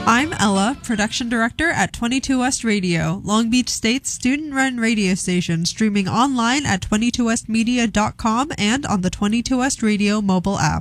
I'm Ella, Production Director at 22 West Radio, Long Beach State's student-run radio station, streaming online at 22westmedia.com and on the 22 West Radio mobile app.